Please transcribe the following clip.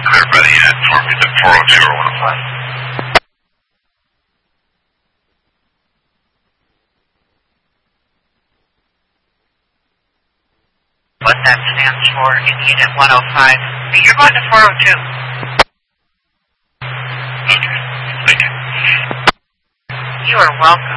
clear by the end for me, the 402 or 105. What that stands for in Unit 105. You're going to 402. Okay, thank you. You are welcome.